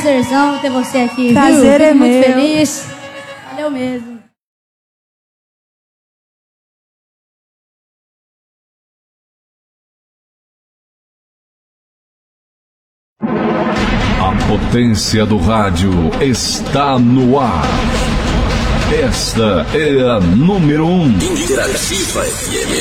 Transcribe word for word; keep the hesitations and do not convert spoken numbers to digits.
prazerzão ter você aqui, Prazer viu? é Fico muito meu. feliz. Valeu mesmo. A potência do rádio está no ar. Esta é a número um. Interativa F M.